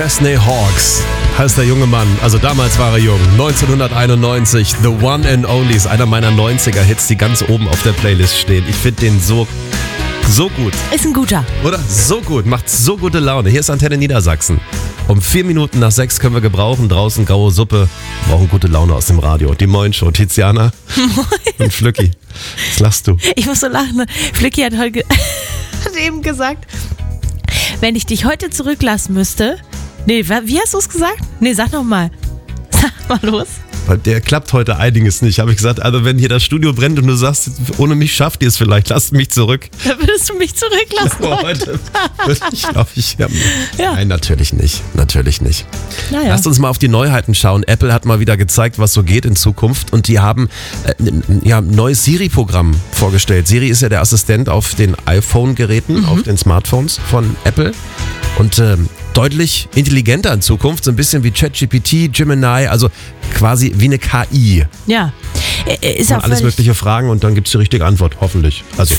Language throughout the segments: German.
Chesney Hawkes heißt der junge Mann. Also damals war er jung. 1991, The One and Only ist einer meiner 90er-Hits, die ganz oben auf der Playlist stehen. Ich finde den so gut. Ist ein guter. Oder? So gut. Macht so gute Laune. Hier ist Antenne Niedersachsen. Um 4 Minuten nach 6 können wir gebrauchen. Draußen graue Suppe. Brauchen gute Laune aus dem Radio. Die Moin Show. Tiziana. Moin. Und Flücki. Was lachst du? Ich muss so lachen. Flücki hat heute hat eben gesagt, wenn ich dich heute zurücklassen müsste. Nee, wie hast du es gesagt? Nee, sag nochmal. Sag mal los. Der klappt heute einiges nicht. Habe ich gesagt, also wenn hier das Studio brennt und du sagst, ohne mich schafft ihr es vielleicht, lass mich zurück. Da würdest du mich zurücklassen heute. Nein, natürlich nicht. Natürlich nicht. Naja. Lasst uns mal auf die Neuheiten schauen. Apple hat mal wieder gezeigt, was so geht in Zukunft. Und die haben ein neues Siri-Programm vorgestellt. Siri ist ja der Assistent auf den iPhone-Geräten, auf den Smartphones von Apple. Und deutlich intelligenter in Zukunft, so ein bisschen wie ChatGPT, Gemini, also quasi wie eine KI. Ja. Ist auch alles mögliche Fragen und dann gibt es die richtige Antwort, hoffentlich. Also.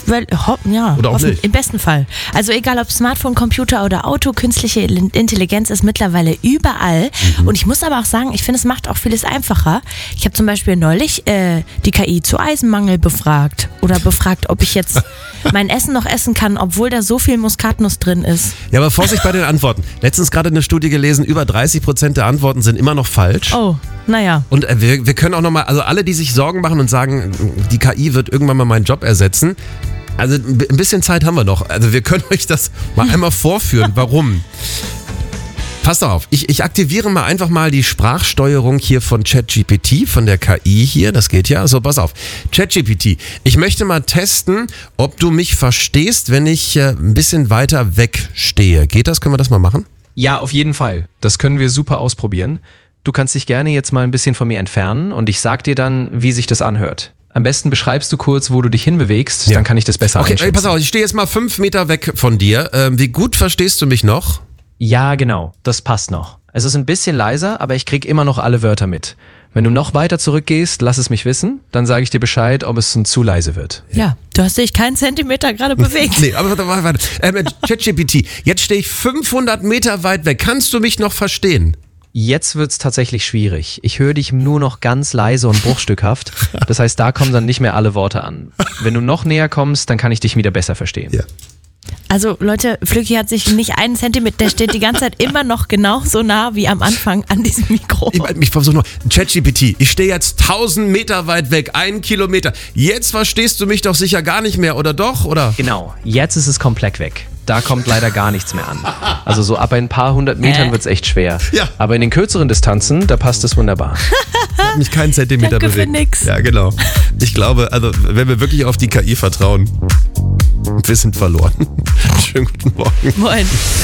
Ja, oder auch nicht. Im besten Fall. Also egal ob Smartphone, Computer oder Auto, künstliche Intelligenz ist mittlerweile überall. Und ich muss aber auch sagen, ich finde, es macht auch vieles einfacher. Ich habe zum Beispiel neulich die KI zu Eisenmangel befragt. Oder befragt, ob ich jetzt mein Essen noch essen kann, obwohl da so viel Muskatnuss drin ist. Ja, aber Vorsicht bei den Antworten. Letztens gerade eine Studie gelesen, über 30% der Antworten sind immer noch falsch. Oh, naja. Und wir können auch nochmal, also alle, die sich Sorgen machen und sagen, die KI wird irgendwann mal meinen Job ersetzen, also ein bisschen Zeit haben wir noch. Also wir können euch das mal einmal vorführen. Warum? Passt auf, ich aktiviere mal einfach mal die Sprachsteuerung hier von ChatGPT, von der KI hier, das geht ja. So, pass auf. ChatGPT, ich möchte mal testen, ob du mich verstehst, wenn ich ein bisschen weiter weg stehe. Geht das? Können wir das mal machen? Ja, auf jeden Fall. Das können wir super ausprobieren. Du kannst dich gerne jetzt mal ein bisschen von mir entfernen und ich sag dir dann, wie sich das anhört. Am besten beschreibst du kurz, wo du dich hinbewegst, dann kann ich das besser einschätzen. Okay, pass auf, ich stehe jetzt mal 5 Meter weg von dir. Wie gut verstehst du mich noch? Ja, genau, das passt noch. Es ist ein bisschen leiser, aber ich krieg immer noch alle Wörter mit. Wenn du noch weiter zurückgehst, lass es mich wissen, dann sage ich dir Bescheid, ob es zu leise wird. Ja, du hast dich keinen Zentimeter gerade bewegt. Nee, aber warte. ChatGPT, jetzt stehe ich 500 Meter weit weg. Kannst du mich noch verstehen? Jetzt wird's tatsächlich schwierig. Ich höre dich nur noch ganz leise und bruchstückhaft. Das heißt, da kommen dann nicht mehr alle Worte an. Wenn du noch näher kommst, dann kann ich dich wieder besser verstehen. Ja. Also Leute, Flücki hat sich nicht einen Zentimeter, der steht die ganze Zeit immer noch genauso nah wie am Anfang an diesem Mikro. Ich versuche noch, ChatGPT, ich stehe jetzt 1000 Meter weit weg, 1 Kilometer. Jetzt verstehst du mich doch sicher gar nicht mehr, oder doch? Oder? Genau, jetzt ist es komplett weg. Da kommt leider gar nichts mehr an. Also so ab ein paar 100 Metern wird's echt schwer. Ja. Aber in den kürzeren Distanzen, da passt es wunderbar. Ich habe mich keinen Zentimeter Danke bewegt. für nix. Ja, genau. Ich glaube, also wenn wir wirklich auf die KI vertrauen, wir sind verloren. Schönen guten Morgen. Moin.